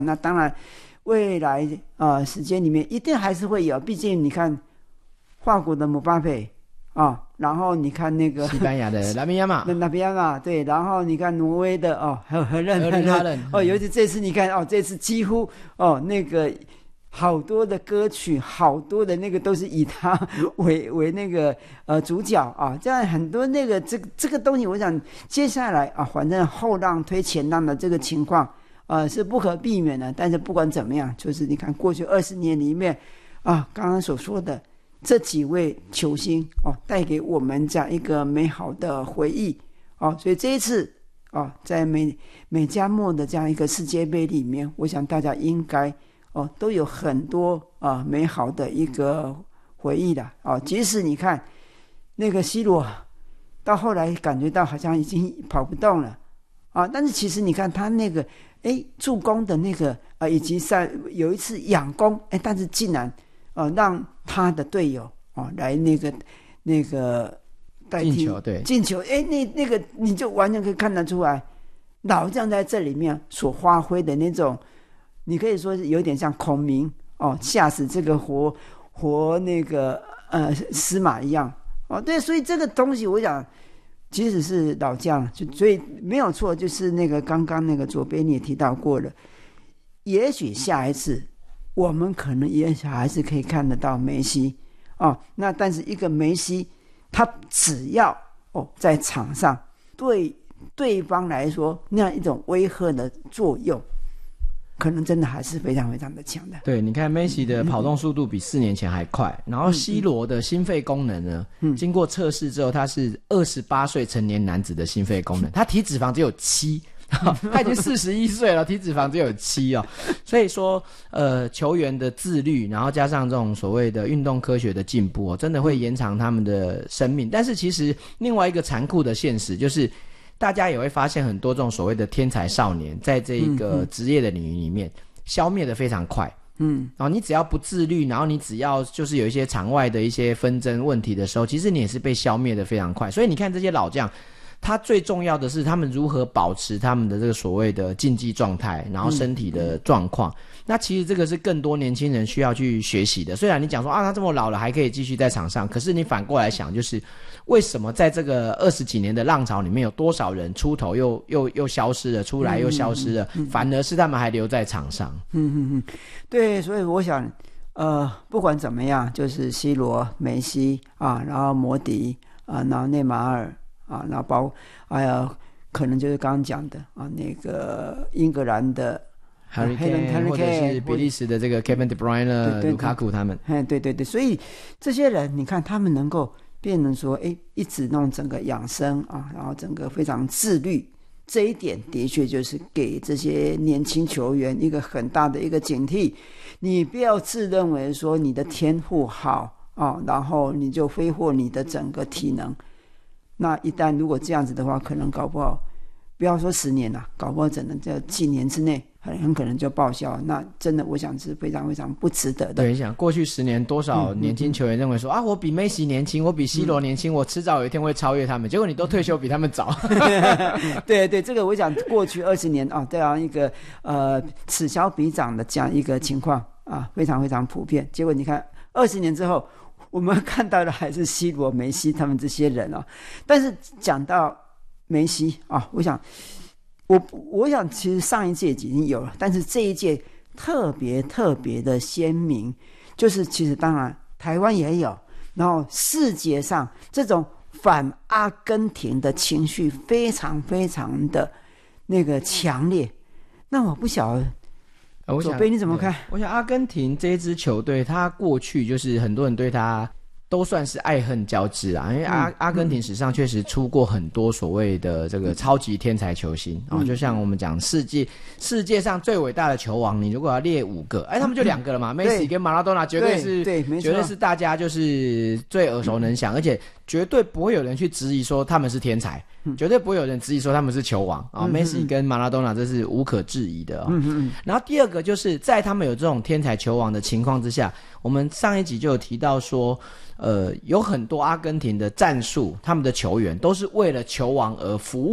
那当然未来时间里面一定还是会有，毕竟你看法国的姆巴佩然后你看那个西班牙的拉米亚马， 那边嘛，对，然后你看挪威的还有荷兰尤其这次你看这次几乎那个好多的歌曲，好多的那个都是以他为那个主角这样很多那个这个东西，我想接下来反正后浪推前浪的这个情况是不可避免的。但是不管怎么样，就是你看过去20年里面刚刚所说的这几位球星带给我们这样一个美好的回忆所以这一次在美加墨的这样一个世界杯里面，我想大家应该都有很多美好的一个回忆的即使你看那个 C 罗到后来感觉到好像已经跑不动了但是其实你看他那个助攻的那个以及有一次仰攻但是竟然让他的队友来那个代替进球那个你就完全可以看得出来，老将在这里面所发挥的那种，你可以说是有点像孔明吓死这个活那个司马一样对，所以这个东西我想即使是老将所以没有错，就是那个刚刚那个左边你也提到过了，也许下一次我们可能也许还是可以看得到梅西那但是一个梅西他只要在场上对对方来说那样一种威吓的作用，可能真的还是非常非常的强的。 对，你看梅西的跑动速度比4年前还快，然后 C 罗的心肺功能呢经过测试之后，他是28岁成年男子的心肺功能，他体脂肪只有7，他已经41岁了，体脂肪只有7所以说球员的自律，然后加上这种所谓的运动科学的进步真的会延长他们的生命。但是其实另外一个残酷的现实就是大家也会发现很多这种所谓的天才少年在这一个职业的领域里面消灭的非常快然后你只要不自律，然后你只要就是有一些场外的一些纷争问题的时候，其实你也是被消灭的非常快。所以你看这些老将，他最重要的是他们如何保持他们的这个所谓的竞技状态，然后身体的状况那其实这个是更多年轻人需要去学习的。虽然你讲说他这么老了还可以继续在场上，可是你反过来想，就是为什么在这个20几年的浪潮里面，有多少人出头又消失了，出来又消失了反而是他们还留在场上对，所以我想不管怎么样，就是 C 罗、梅西然后摩迪然后内马尔然后还有可能就是刚刚讲的那个英格兰的 Harry Kane 或者是比利时的这个 Kevin De Bruyne、卢卡库他们对，所以这些人你看他们能够变成说一直弄整个养生然后整个非常自律，这一点的确就是给这些年轻球员一个很大的一个警惕。你不要自认为说你的天赋好然后你就挥霍你的整个体能，那一旦如果这样子的话，可能搞不好不要说10年了，搞不好只能在几年之内很可能就报销，那真的我想是非常非常不值得的。 对，你想过去10年多少年轻球员认为说我比梅西年轻，我比 C 罗年轻，我迟早有一天会超越他们，结果你都退休比他们早对，这个我想过去20年这样一个此消彼长的这样一个情况非常非常普遍。结果你看20年之后我们看到的还是 C 罗、梅西他们这些人但是讲到梅西我想其实上一届已经有了，但是这一届特别的鲜明，就是其实当然台湾也有，然后世界上这种反阿根廷的情绪非常非常的那个强烈。那我不晓得左边你怎么看？ 我想阿根廷这支球队，他过去就是很多人对他都算是爱恨交织因为阿根廷史上确实出过很多所谓的这个超级天才球星就像我们讲世界上最伟大的球王，你如果要列5个他们就2个了嘛，梅西跟马拉多纳绝对是大家就是最耳熟能详，而且绝对不会有人去质疑说他们是天才，绝对不会有人质疑说他们是球王梅西跟马拉多纳这是无可置疑的然后第二个就是在他们有这种天才球王的情况之下，我们上一集就有提到说有很多阿根廷的战术，他们的球员都是为了球王而服务的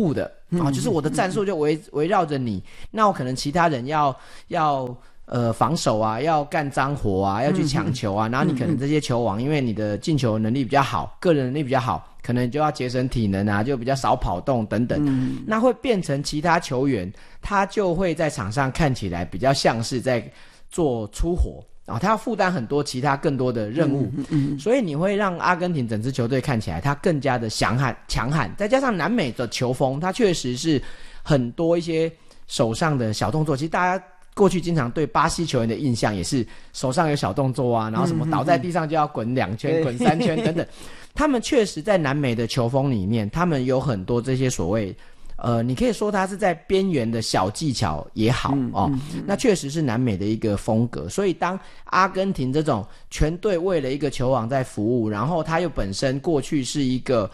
就是我的战术就围绕着你，那我可能其他人要防守啊，要干脏活啊，要去抢球啊，然后你可能这些球王因为你的进球能力比较好，个人能力比较好，可能就要节省体能啊，就比较少跑动等等，那会变成其他球员他就会在场上看起来比较像是在做粗活，他要负担很多其他更多的任务，所以你会让阿根廷整支球队看起来他更加的强悍，再加上南美的球风，它确实是很多一些手上的小动作，其实大家过去经常对巴西球员的印象也是手上有小动作啊，然后什么倒在地上就要滚2圈滚3圈等等，他们确实在南美的球风里面，他们有很多这些所谓你可以说它是在边缘的小技巧也好那确实是南美的一个风格。所以当阿根廷这种全队为了一个球王在服务，然后他又本身过去是一个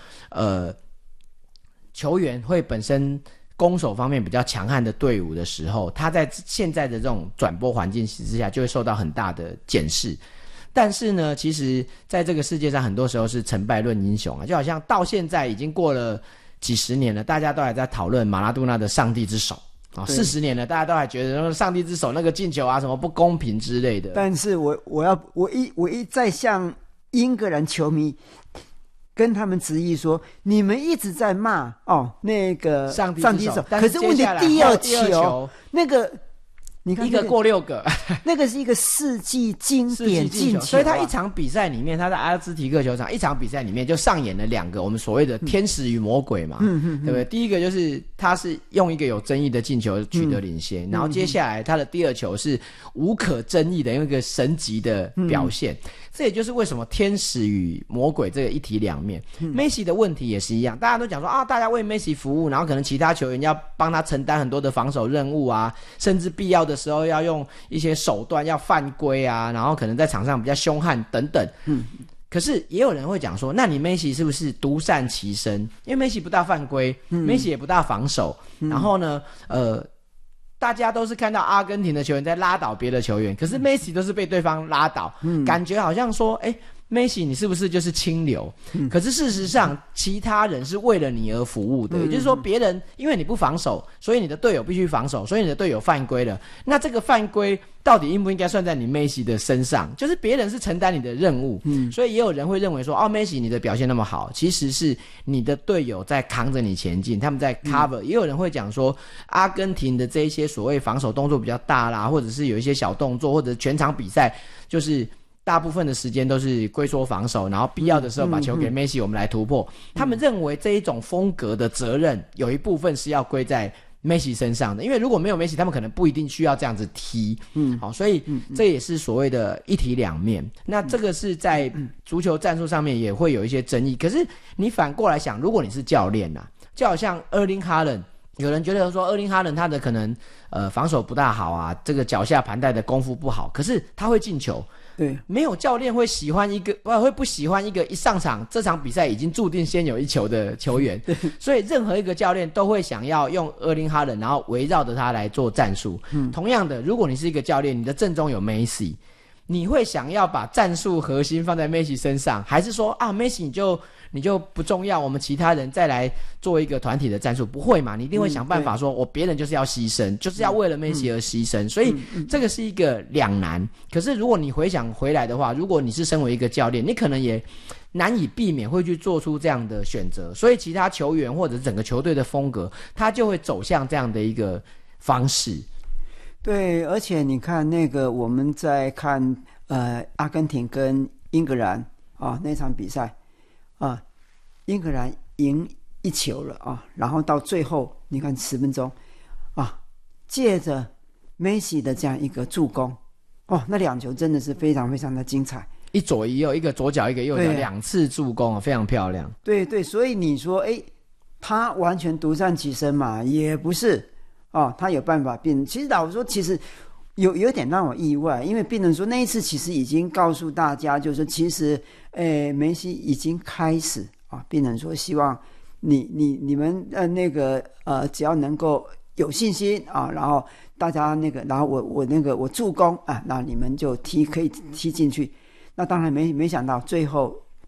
球员会本身攻守方面比较强悍的队伍的时候，他在现在的这种转播环境之下就会受到很大的检视。但是呢，其实在这个世界上很多时候是成败论英雄就好像到现在已经过了几十年了，大家都还在讨论马拉多纳的上帝之手40年了，大家都还觉得上帝之手那个进球啊什么不公平之类的。 但是我一再向英格兰球迷跟他们质疑说，你们一直在骂那个上帝之手， 可是问题第二球那个你看、 一个过6个那个是一个世纪经典进球， 所以他一场比赛里面，他在阿兹提克球场一场比赛里面就上演了2个我们所谓的天使与魔鬼嘛，对不对？第一个就是他是用一个有争议的进球取得领先，然后接下来他的第2球是无可争议的用一个神级的表现，这也就是为什么天使与魔鬼这个一体两面。梅西的问题也是一样，大家都讲说大家为梅西服务，然后可能其他球员要帮他承担很多的防守任务啊，甚至必要的时候要用一些手段要犯规啊，然后可能在场上比较凶悍等等。可是也有人会讲说，那你梅西是不是独善其身？因为梅西不大犯规，梅西也不大防守，然后呢大家都是看到阿根廷的球员在拉倒别的球员，可是梅西都是被对方拉倒，感觉好像说梅西你是不是就是清流？可是事实上其他人是为了你而服务的，也就是说别人因为你不防守，所以你的队友必须防守，所以你的队友犯规了，那这个犯规到底应不应该算在你梅西的身上？就是别人是承担你的任务，所以也有人会认为说梅西你的表现那么好，其实是你的队友在扛着你前进，他们在 cover。也有人会讲说阿根廷的这一些所谓防守动作比较大啦，或者是有一些小动作，或者全场比赛就是大部分的时间都是龟缩防守，然后必要的时候把球给梅西，我们来突破。他们认为这一种风格的责任有一部分是要归在梅西身上的，因为如果没有梅西，他们可能不一定需要这样子踢。好，所以这也是所谓的一体两面。那这个是在足球战术上面也会有一些争议。可是你反过来想，如果你是教练啊，就好像Erling Haaland，有人觉得说Erling Haaland他的可能防守不大好啊，这个脚下盘带的功夫不好，可是他会进球。 对， 没有教练会喜欢会不喜欢一个一上场这场比赛已经注定先有1球的球员，所以任何一个教练都会想要用Erling Haaland，然后围绕着他来做战术。同样的，如果你是一个教练，你的阵中有梅西，你会想要把战术核心放在梅西身上，还是说梅西你就不重要，我们其他人再来做一个团体的战术？不会嘛，你一定会想办法说我别人就是要牺牲，就是要为了梅西而牺牲，所以这个是一个两难。可是如果你回想回来的话，如果你是身为一个教练，你可能也难以避免会去做出这样的选择，所以其他球员或者整个球队的风格他就会走向这样的一个方式。 对，而且你看那个我们在看阿根廷跟英格兰那场比赛英格兰赢1球了然后到最后你看10分钟借着梅西的这样一个助攻那2球真的是非常非常的精彩， 一左一右，一个左脚一个右脚，2次助攻非常漂亮。 对对，所以你说他完全独善其身嘛，也不是他有办法变。其实老实说，其实有点让我意外，因为变成说那一次其实已经告诉大家，就是说其实梅西已经开始变成说希望你们只要能够有信心然后大家然后我助攻那你们就可以踢进去。那当然没想到最后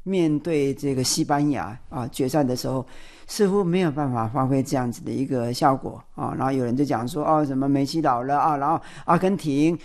面对这个西班牙啊决赛的时候，似乎没有办法发挥这样子的一个效果啊。然后有人就讲说，什么梅西老了啊，然后阿根廷